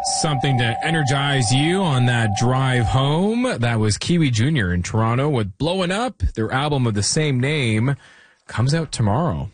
Something to energize you on that drive home. That was Kiwi Jr. in Toronto with Blowin' Up. Their album of the same name comes out tomorrow.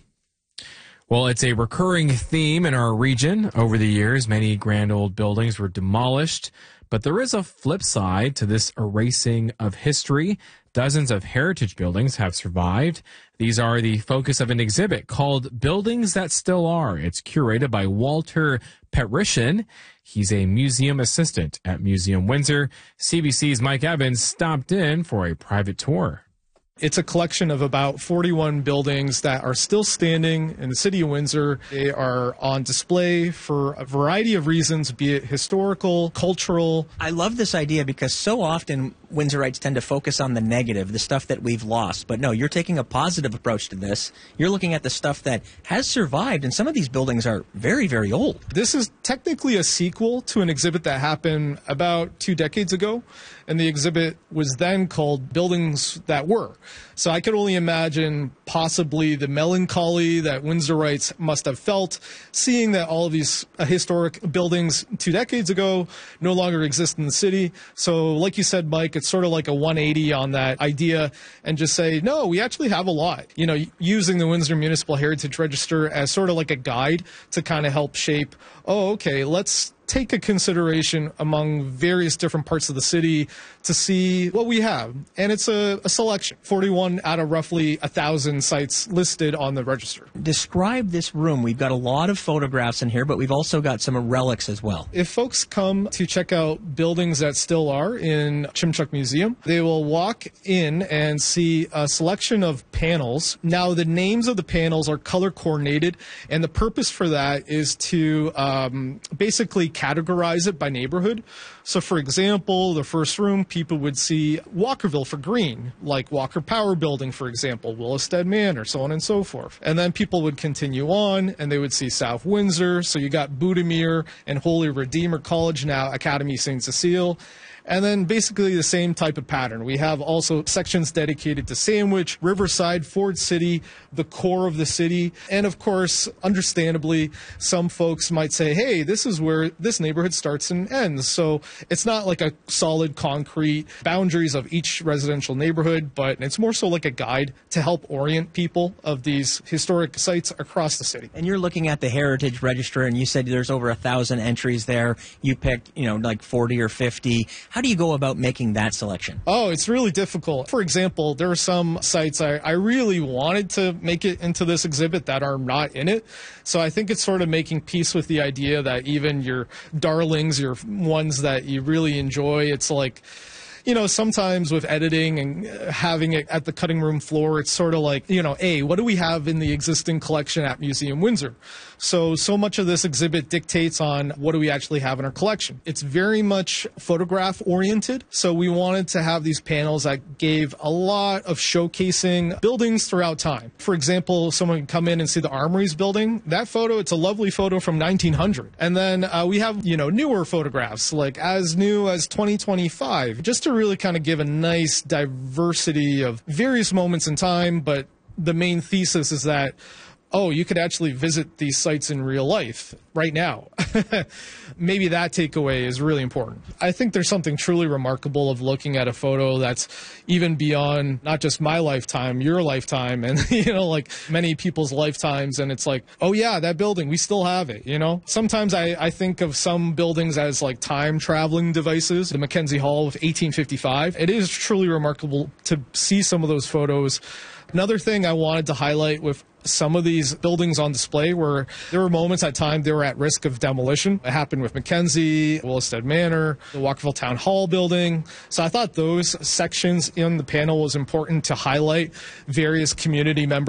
Well, it's a recurring theme in our region. Over the years, many grand old buildings were demolished, but there is a flip side to this erasing of history. Dozens of heritage buildings have survived. These are the focus of an exhibit called Buildings That Still Are. It's curated by Walter Petrishin. He's a museum assistant at Museum Windsor. CBC's Mike Evans stopped in for a private tour. It's a collection of about 41 buildings that are still standing in the city of Windsor. They are on display for a variety of reasons, be it historical, cultural. I love this idea because so often Windsorites tend to focus on the negative, the stuff that we've lost. But no, you're taking a positive approach to this. You're looking at the stuff that has survived, and some of these buildings are very, very old. This is technically a sequel to an exhibit that happened about 2 decades ago, and the exhibit was then called Buildings That Were. So I could only imagine possibly the melancholy that Windsorites must have felt, seeing that all of these historic buildings 2 decades ago no longer exist in the city. So like you said, Mike, it's sort of like a 180 on that idea and just say, no, we actually have a lot. You know, using the Windsor Municipal Heritage Register as sort of like a guide to kind of help shape, oh, okay, let's take a consideration among various different parts of the city to see what we have. And it's a selection, 41 out of roughly 1,000 sites listed on the register. Describe this room. We've got a lot of photographs in here, but we've also got some relics as well. If folks come to check out Buildings That Still Are in Chimchuk Museum, they will walk in and see a selection of panels. Now, the names of the panels are color coordinated, and the purpose for that is to basically categorize it by neighborhood. So, for example, the first room, people would see Walkerville for green, like Walker Power Building, for example, Willowstead Manor, so on and so forth. And then people would continue on, and they would see South Windsor. So you got Budimir and Holy Redeemer College, now Academy St. Cecile. And then basically the same type of pattern. We have also sections dedicated to Sandwich, Riverside, Ford City, the core of the city. And of course, understandably, some folks might say, hey, this is where this neighborhood starts and ends. So it's not like a solid concrete boundaries of each residential neighborhood, but it's more so like a guide to help orient people of these historic sites across the city. And you're looking at the Heritage Register, and you said there's over 1,000 entries there. You picked, like 40 or 50. How do you go about making that selection? Oh, it's really difficult. For example, there are some sites I really wanted to make it into this exhibit that are not in it. So I think it's sort of making peace with the idea that even your darlings, your ones that you really enjoy, it's like, sometimes with editing and having it at the cutting room floor, it's sort of like, what do we have in the existing collection at Museum Windsor? So much of this exhibit dictates on what do we actually have in our collection. It's very much photograph oriented. So we wanted to have these panels that gave a lot of showcasing buildings throughout time. For example, someone can come in and see the Armories building. That photo, it's a lovely photo from 1900. And then we have, newer photographs, like as new as 2025, just to really kind of give a nice diversity of various moments in time. But the main thesis is that, you could actually visit these sites in real life right now. Maybe that takeaway is really important. I think there's something truly remarkable of looking at a photo that's even beyond not just my lifetime, your lifetime, and, like many people's lifetimes. And it's like, oh yeah, that building, we still have it, Sometimes I think of some buildings as like time traveling devices. The Mackenzie Hall of 1855. It is truly remarkable to see some of those photos. Another thing I wanted to highlight with some of these buildings on display where there were moments at time they were at risk of demolition. It happened with Mackenzie, Willowstead Manor, the Walkerville Town Hall building. So I thought those sections in the panel was important to highlight various community members